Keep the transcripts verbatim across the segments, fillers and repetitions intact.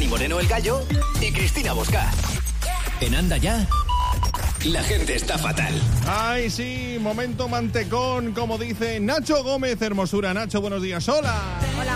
Moreno el Gallo y Cristina Bosca. En Anda Ya, la gente está fatal. Ay, sí, momento mantecón, como dice Nacho Gómez, hermosura. Nacho, buenos días. Hola. Hola.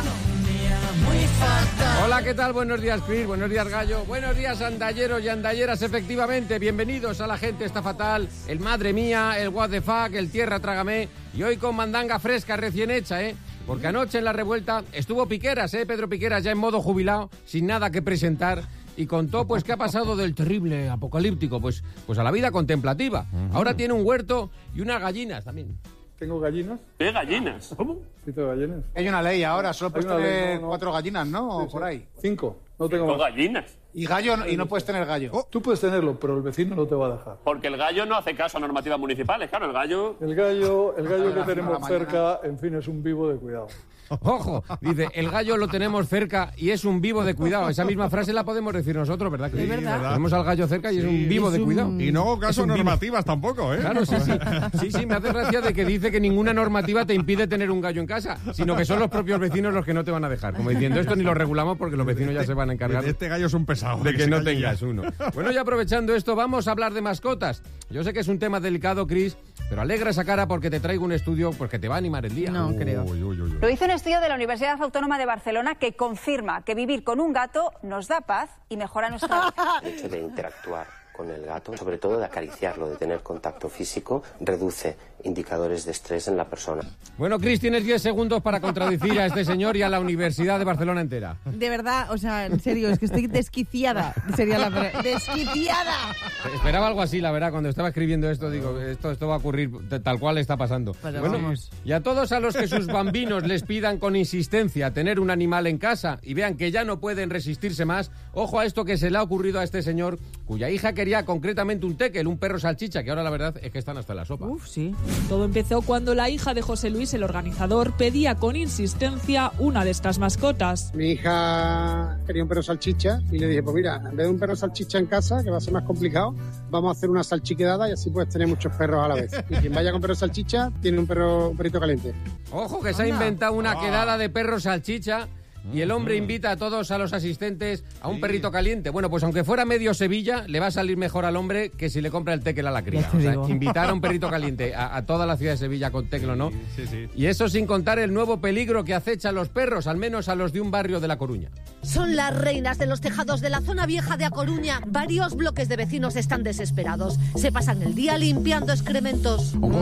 Hola, ¿qué tal? Buenos días, Chris. Buenos días, Gallo. Buenos días, andalleros y andalleras, efectivamente. Bienvenidos a La Gente Está Fatal, el Madre Mía, el What the Fuck, el Tierra Trágame. Y hoy con mandanga fresca, recién hecha, ¿eh? Porque anoche en la revuelta estuvo Piqueras, ¿eh? Pedro Piqueras, ya en modo jubilado, sin nada que presentar. Y contó, pues, qué ha pasado del terrible apocalíptico, pues, pues a la vida contemplativa. Uh-huh. Ahora tiene un huerto y unas gallinas también. ¿Tengo gallinas? ¿Qué gallinas? ¿Cómo? Sí, tengo gallinas. Hay una ley ahora, solo puedes Hay una tener ley, no, no. cuatro gallinas, ¿no? Sí, O por sí. ahí. Cinco. No tengo ¿Cinco más. gallinas? Y gallo, y no puedes tener gallo. Oh, tú puedes tenerlo, pero el vecino no te va a dejar. Porque el gallo no hace caso a normativas municipales, claro, el gallo... El gallo, el gallo que A tenemos la cerca, en fin, es un vivo de cuidado. Ojo, dice, el gallo lo tenemos cerca y es un vivo de cuidado. Esa misma frase la podemos decir nosotros, ¿verdad? Sí, ¿verdad? Tenemos al gallo cerca y es un vivo es de un... cuidado. Y no hago caso a normativas tampoco, ¿eh? Claro, sí, sí. Sí, sí, me hace gracia de que dice que ninguna normativa te impide tener un gallo en casa, sino que son los propios vecinos los que no te van a dejar. Como diciendo, esto ni lo regulamos porque los vecinos ya se van a encargar. Este gallo es un pesado. De que no tengas uno. Bueno, y aprovechando esto, vamos a hablar de mascotas. Yo sé que es un tema delicado, Chris, pero alegra esa cara porque te traigo un estudio porque te va a animar el día. No Uy, creo. uy, uy, uy. Lo hizo un estudio de la Universidad Autónoma de Barcelona que confirma que vivir con un gato nos da paz y mejora nuestra vida. El hecho de interactuar con el gato, sobre todo de acariciarlo, de tener contacto físico, reduce indicadores de estrés en la persona. Bueno, Chris, tienes diez segundos para contradecir a este señor y a la Universidad de Barcelona entera. De verdad, o sea, en serio, es que estoy desquiciada. Sería la palabra. ¡Desquiciada! Esperaba algo así, la verdad, cuando estaba escribiendo esto, digo, esto, esto va a ocurrir tal cual está pasando. Pero bueno, vamos. y a todos a los que sus bambinos les pidan con insistencia tener un animal en casa y vean que ya no pueden resistirse más, ojo a esto que se le ha ocurrido a este señor, cuya hija quería concretamente un tekel, un perro salchicha, que ahora la verdad es que están hasta la sopa. Uf, sí. Todo empezó cuando la hija de José Luis, el organizador, pedía con insistencia una de estas mascotas. Mi hija quería un perro salchicha y le dije, pues mira, en vez de un perro salchicha en casa, que va a ser más complicado, vamos a hacer una salchiquedada y así puedes tener muchos perros a la vez. Y quien vaya con perro salchicha tiene un perro un perrito caliente. Ojo, que se ha inventado una quedada de perros salchicha. Y el hombre invita a todos a los asistentes a un Sí. perrito caliente. Bueno, pues aunque fuera medio Sevilla, le va a salir mejor al hombre que si le compra el tekel a la cría. Ya te O sea, digo. invitar a un perrito caliente a, a toda la ciudad de Sevilla con tekel o no. Sí, sí. Y eso sin contar el nuevo peligro que acecha a los perros, al menos a los de un barrio de La Coruña. Son las reinas de los tejados de la zona vieja de A Coruña. Varios bloques de vecinos están desesperados. Se pasan el día limpiando excrementos. Oh,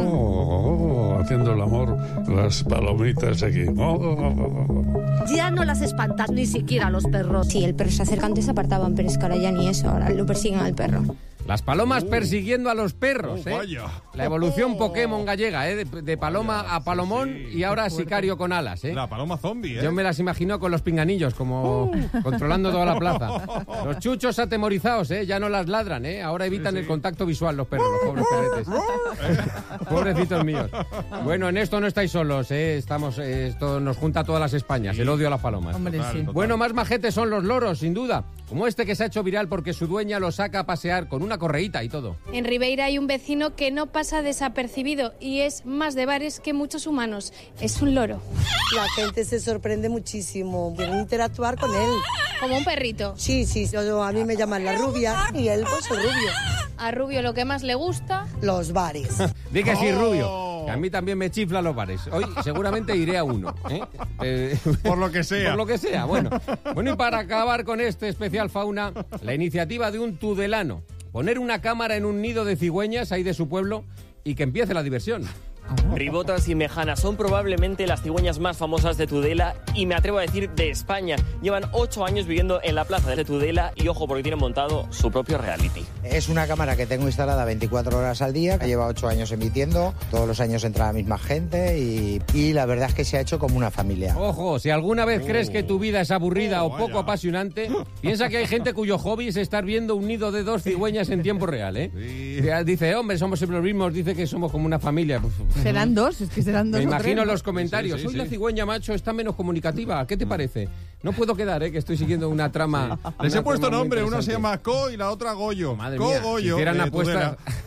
oh, oh, haciendo el amor, las palomitas aquí. Oh, oh, oh, oh. Ya no las espantas ni siquiera a los perros. Sí, el perro se acerca, antes se apartaban, pero es que ahora ya ni eso, ahora lo persiguen al perro. Las palomas persiguiendo a los perros, Oh, ¿eh? vaya. La evolución Pokémon gallega, ¿eh? De, de paloma a palomón sí. y ahora sicario con alas, ¿eh? La paloma zombie, ¿eh? Yo me las imagino con los pinganillos, como controlando toda la plaza. Los chuchos atemorizados, ¿eh? Ya no las ladran, ¿eh? Ahora evitan Sí, sí. el contacto visual los perros, los pobres perretes. Pobrecitos míos. Bueno, en esto no estáis solos, ¿eh? Estamos, eh, esto nos junta a todas las Españas, el odio a las palomas. Hombre, Total, sí. total. Bueno, más majetes son los loros, sin duda. Como este que se ha hecho viral porque su dueña lo saca a pasear con una correíta y todo. En Ribeira hay un vecino que no pasa desapercibido y es más de bares que muchos humanos. Es un loro. La gente se sorprende muchísimo. Quieren interactuar con él. Como un perrito. Sí, sí, yo- a mí me llaman la rubia y él pues el rubio. A Rubio lo que más le gusta. Los bares. Di que sí, Oh. Rubio. Que a mí también me chiflan los bares. Hoy seguramente iré a uno. ¿eh? Eh, Por lo que sea. Por lo que sea, bueno. Bueno, y para acabar con este especial fauna, la iniciativa de un tudelano. Poner una cámara en un nido de cigüeñas ahí de su pueblo y que empiece la diversión. Ribotas y mejanas son probablemente las cigüeñas más famosas de Tudela y me atrevo a decir de España. Llevan ocho años viviendo en la plaza de Tudela y ojo porque tienen montado su propio reality. Es una cámara que tengo instalada veinticuatro horas al día, que lleva ocho años emitiendo, todos los años entra la misma gente y, y la verdad es que se ha hecho como una familia. Ojo, si alguna vez Oh. crees que tu vida es aburrida Oh, o poco vaya. apasionante, piensa que hay gente cuyo hobby es estar viendo un nido de dos cigüeñas en tiempo real, ¿eh? Sí. Dice, hombre, somos siempre los mismos, dice que somos como una familia. Serán dos, es que serán dos. Me o imagino tres, ¿no? los comentarios. Sí, sí, Hoy sí. la cigüeña, macho, está menos comunicativa. ¿Qué te parece? No puedo quedar, ¿eh? Que estoy siguiendo una trama. Les una he puesto trama muy nombre, una se interesante. llama Co y la otra Goyo. Madre Co mía, Goyo. si hicieran eh, apuestas, Tudela.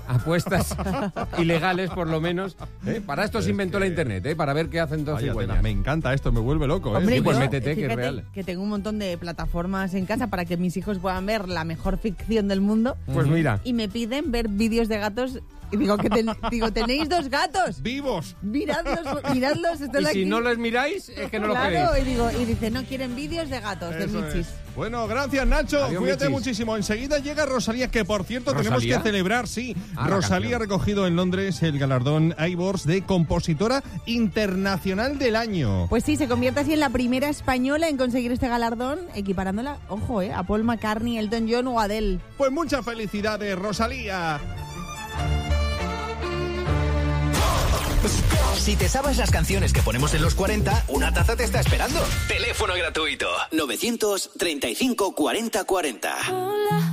apuestas ilegales, por lo menos. ¿eh? Para esto se inventó la internet, ¿eh? Para ver qué hacen dos Vaya cigüeñas. tela, me encanta esto, me vuelve loco. ¿eh? Hombre, Sí, pues yo, métete, que es fíjate real. que tengo un montón de plataformas en casa para que mis hijos puedan ver la mejor ficción del mundo. Pues mira. Y me piden ver vídeos de gatos. Y digo, que ten- digo, tenéis dos gatos. ¡Vivos! Miradlos, miradlos. Están Y si aquí. no los miráis, es que no lo Claro, queréis. y digo, y dice, no quieren vídeos de gatos, de Eso michis. es. Bueno, gracias, Nacho. Adiós, Cuídate Michis. muchísimo. Enseguida llega Rosalía, que por cierto tenemos ¿Rosalía? que celebrar, sí. Ah, la Rosalía ha canción. recogido en Londres el galardón Ivors de Compositora Internacional del Año. Pues sí, se convierte así en la primera española en conseguir este galardón, equiparándola, ojo, eh, a Paul McCartney, Elton John o Adele. Pues muchas felicidades, Rosalía. Si te sabes las canciones que ponemos en los cuarenta, una taza te está esperando. Teléfono gratuito. novecientos treinta y cinco cuarenta cuarenta.